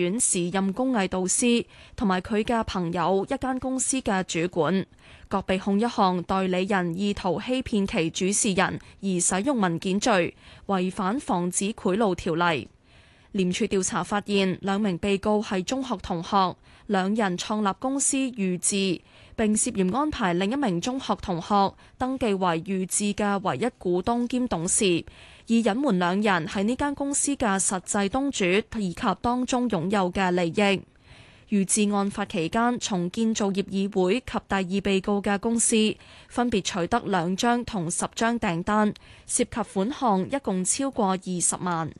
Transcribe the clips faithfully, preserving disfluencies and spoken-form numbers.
院時任工藝導師，同埋佢嘅朋友一間公司嘅主管，各被控一項代理人意圖欺騙其主事人而使用文件罪，違反防止賄賂條例。廉署調查發現，兩名被告係中學同學，兩人創立公司預智，並涉嫌安排另一名中學同學登記為預智嘅唯一股東兼董事，以隱瞞兩人喺呢間公司嘅實際東主以及當中擁有嘅利益。預智案發期間，從建造業議會及第二被告嘅公司分別取得兩張同十張訂單，涉及款項一共超過二十萬。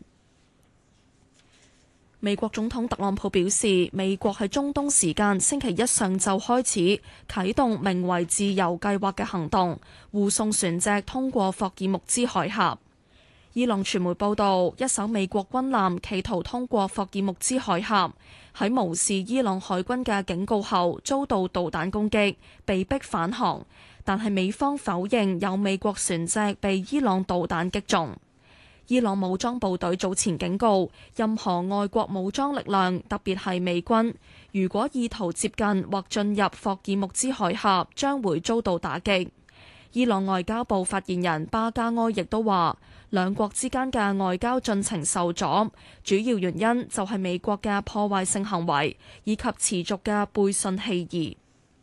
美國總統特朗普表示，美國喺中東時間星期一上晝開始啟動名為自由計劃嘅行動，護送船隻通過霍爾木茲海峽。伊朗傳媒報道，一艘美國軍艦企圖通過霍爾木茲海峽，喺無視伊朗海軍嘅警告後遭到導彈攻擊，被迫返航，但係美方否認有美國船隻被伊朗導彈擊中。伊朗武裝部隊早前警告，任何外國武裝力量，特別係美軍，如果意圖接近或進入霍爾木茲海峽，將會遭到打擊。伊朗外交部發言人巴加埃亦都話，兩國之間嘅外交進程受阻，主要原因就係美國嘅破壞性行為，以及持續嘅背信棄義。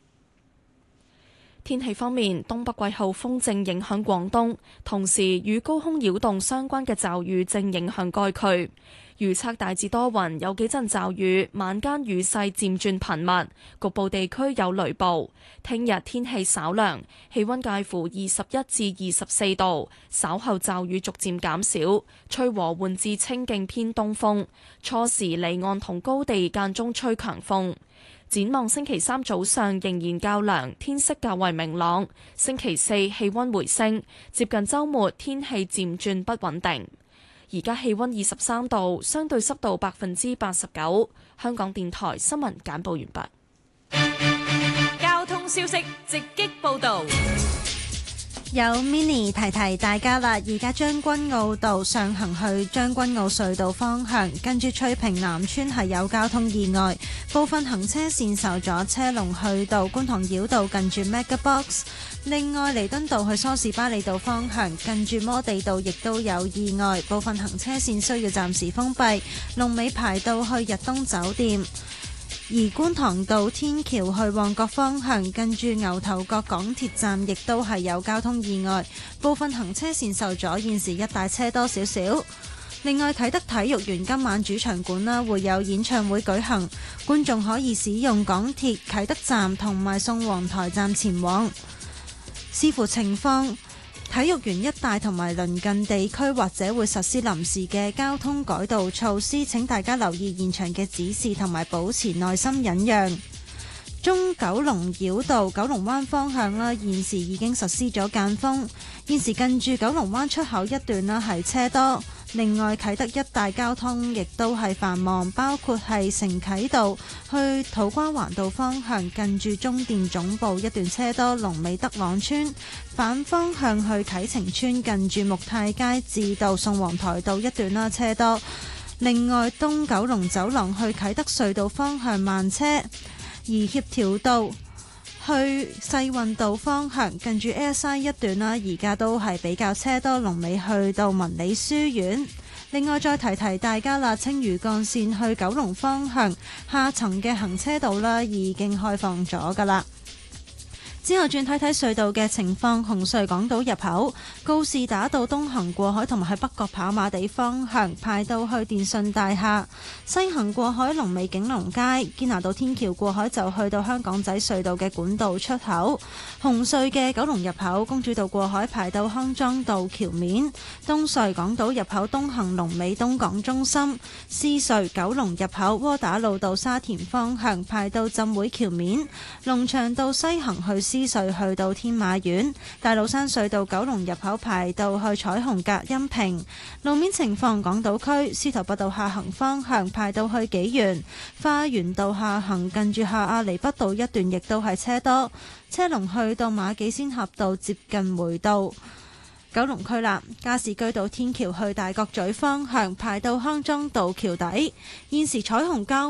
天氣方面，東北季候風正影響廣東，同時與高空擾動相關嘅驟雨正影響該區。預測大致多雲，有幾陣驟雨，晚間雨勢漸轉頻密，局部地區有雷暴。聽日天氣稍涼，氣溫介乎二十一至二十四度，稍後驟雨逐漸減少，吹和緩至清勁偏東風，初時離岸同高地間中吹強風。展望星期三早上仍然較涼，天色較為明朗。星期四氣溫回升，接近週末天氣漸轉不穩定。而家氣溫二十三度，相對濕度百分之八十九。香港電台新聞簡報完畢。交通消息直擊報導。 有 Mini 提提大家啦，而家將軍澳道上行去將軍澳隧道方向，跟住翠屏南村係有交通意外，部分行車線受阻，車龍去到觀塘繞道近住 Mega Box。另外，彌敦道去梳士巴利道方向，近住摩地道亦都有意外，部分行車線需要暫時封閉，龍尾排到去日東酒店。而觀塘道天橋去旺角方向，近住牛頭角港鐵站亦都係有交通意外，部分行車線受阻，現時一帶車多少少。另外，啟德體育園今晚主場館啦會有演唱會舉行，觀眾可以使用港鐵啟德站同埋宋皇臺站前往。視乎情況，體育園一帶同埋鄰近地區或者會實施臨時嘅交通改道措施，請大家留意現場嘅指示同埋保持耐心忍讓。中九龍繞道九龍灣方向啦，現時已經實施咗間封，現時近住九龍灣出口一段啦係車多。另外，啟德一帶交通亦都係繁忙，包括係承啟道去土瓜灣道方向，近住中電總部一段車多，龍尾德朗村；反方向去啟晴邨，近住木泰街至到宋皇臺道一段啦，車多。另外，東九龍走廊去啟德隧道方向慢車，而協調道去世運道方向，近住 A S I 一段啦，而家都係比較車多，龍尾去到文理書院。另外再提提大家啦，青嶼幹線去九龍方向下層嘅行車道啦，已經開放咗㗎喇。之後轉睇睇隧道嘅情況，紅隧港島入口告士打道東行過海同埋去北角跑馬地方向排到去電訊大廈，西行過海龍尾景隆街，堅拿道天橋過海就去到香港仔隧道嘅管道出口。紅隧嘅九龍入口公主道過海排到康莊道橋面，東隧港島入口東行龍尾東港中心，獅隧九龍入口窩打老道沙田方向排到浸會橋面，龍翔道西行去獅隧去到天馬苑，大老山隧道九龍入口排到去彩虹隔音屏。路面情況，港島區司徒拔道下行方向排到去紀元，花園道下行近住下亞厘畢道一段亦都係車多，車龍去到馬己仙峽道接近梅道。九龍區啦，加士居道天橋去大角咀方向排到康莊道橋底，現時彩虹交